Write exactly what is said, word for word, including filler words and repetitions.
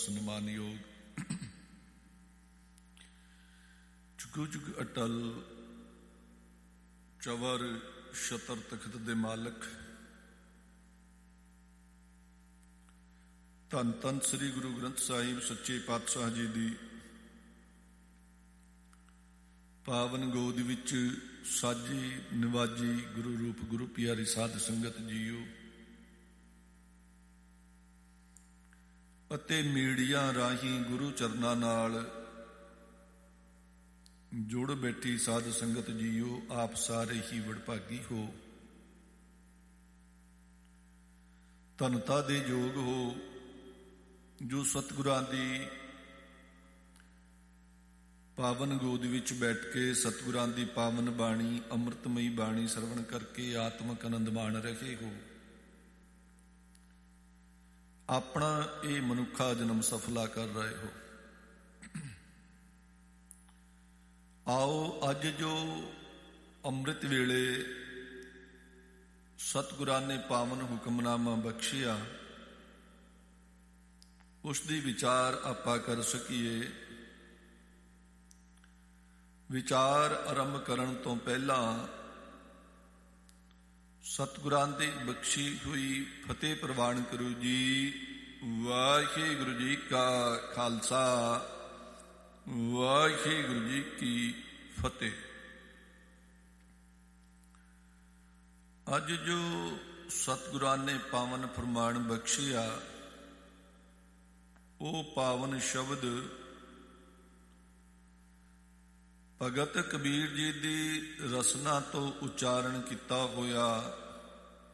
ਸਨਮਾਨਯੋਗ ਜੁਗ ਜੁਗ ਅਟਲ ਚਵਰ ਛਤਰ ਤਖਤ ਦੇ ਮਾਲਕ ਧੰਨ ਧੰਨ ਸ੍ਰੀ ਗੁਰੂ ਗ੍ਰੰਥ ਸਾਹਿਬ ਸੱਚੇ ਪਾਤਸ਼ਾਹ ਜੀ ਦੀ ਪਾਵਨ ਗੋਦ ਵਿੱਚ ਸਾਜੀ ਨਿਵਾਜੀ ਗੁਰੂ ਰੂਪ ਗੁਰੂ ਪਿਆਰੀ ਸਾਧ ਸੰਗਤ ਜੀਓ ਅਤੇ ਮੀਡੀਆ ਰਾਹੀਂ ਗੁਰੂ ਚਰਨਾਂ ਨਾਲ ਜੁੜ ਬੈਠੀ ਸਾਧ ਸੰਗਤ ਜੀਓ, ਆਪ ਸਾਰੇ ਹੀ ਵਡਭਾਗੀ ਹੋ, ਧਨਤਾ ਦੇ ਯੋਗ ਹੋ, ਜੋ ਸਤਿਗੁਰਾਂ ਦੀ ਪਾਵਨ ਗੋਦ ਵਿੱਚ ਬੈਠ ਕੇ ਸਤਿਗੁਰਾਂ ਦੀ ਪਾਵਨ ਬਾਣੀ ਅੰਮ੍ਰਿਤਮਈ ਬਾਣੀ ਸਰਵਣ ਕਰਕੇ ਆਤਮਕ ਆਨੰਦ ਮਾਣ ਰਹੇ ਹੋ। ਆਪਣਾ ਇਹ ਮਨੁੱਖਾ ਜਨਮ ਸਫਲਾ ਕਰ ਰਹੇ ਹੋ। ਆਓ ਅੱਜ ਜੋ ਅੰਮ੍ਰਿਤ ਵੇਲੇ ਸਤਿਗੁਰਾਂ ਨੇ ਪਾਵਨ ਹੁਕਮਨਾਮਾ ਬਖਸ਼ਿਆ, ਉਸ ਦੀ ਵਿਚਾਰ ਆਪਾਂ ਕਰ ਸਕੀਏ। ਵਿਚਾਰ ਆਰੰਭ ਕਰਨ ਤੋਂ ਪਹਿਲਾਂ ਸਤਿਗੁਰਾਂ ਦੀ ਬਖਸ਼ੀ ਹੋਈ ਫਤਿਹ ਪ੍ਰਵਾਨ ਕਰੋ ਜੀ। ਵਾਹਿਗੁਰੂ ਜੀ ਕਾ ਖਾਲਸਾ, ਵਾਹਿਗੁਰੂ ਜੀ ਕੀ ਫਤਿਹ। ਅੱਜ ਜੋ ਸਤਿਗੁਰਾਂ ਨੇ ਪਾਵਨ ਫਰਮਾਨ ਬਖਸ਼ਿਆ, ਉਹ ਪਾਵਨ ਸ਼ਬਦ ਭਗਤ ਕਬੀਰ ਜੀ ਦੀ ਰਸਨਾ ਤੋਂ ਉਚਾਰਨ ਕੀਤਾ ਹੋਇਆ